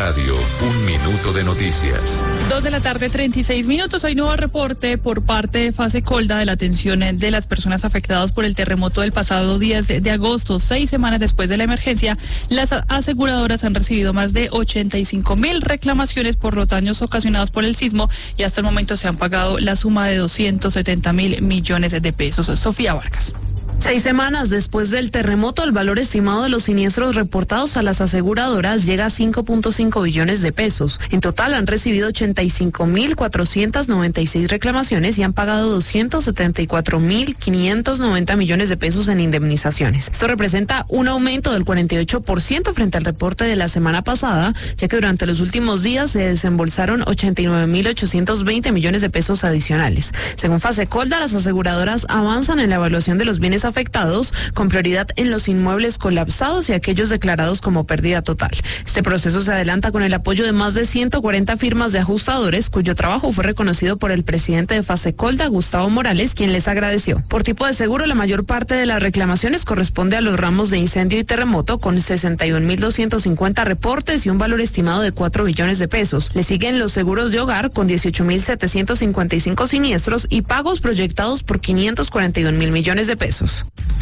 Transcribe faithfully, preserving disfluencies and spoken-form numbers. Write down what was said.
Radio, un minuto de noticias. Dos de la tarde, treinta y seis minutos. Hay nuevo reporte por parte de Fasecolda de la atención de las personas afectadas por el terremoto del pasado diez de agosto. Seis semanas después de la emergencia, las aseguradoras han recibido más de ochenta y cinco mil reclamaciones por los daños ocasionados por el sismo y hasta el momento se han pagado la suma de doscientos setenta mil millones de pesos. Sofía Vargas. Seis semanas después del terremoto, el valor estimado de los siniestros reportados a las aseguradoras llega a cinco punto cinco billones de pesos. En total han recibido ochenta y cinco mil cuatrocientas noventa y seis reclamaciones y han pagado doscientos setenta y cuatro mil quinientos noventa millones de pesos en indemnizaciones. Esto representa un aumento del cuarenta y ocho por ciento frente al reporte de la semana pasada, ya que durante los últimos días se desembolsaron ochenta y nueve mil ochocientos veinte millones de pesos adicionales. Según Fasecolda, las aseguradoras avanzan en la evaluación de los bienes afectados, con prioridad en los inmuebles colapsados y aquellos declarados como pérdida total. Este proceso se adelanta con el apoyo de más de ciento cuarenta firmas de ajustadores, cuyo trabajo fue reconocido por el presidente de Fasecolda, Gustavo Morales, quien les agradeció. Por tipo de seguro, la mayor parte de las reclamaciones corresponde a los ramos de incendio y terremoto, con sesenta y un mil doscientos cincuenta reportes y un valor estimado de cuatro billones de pesos. Le siguen los seguros de hogar, con dieciocho mil setecientos cincuenta y cinco siniestros y pagos proyectados por quinientos cuarenta y un mil millones de pesos.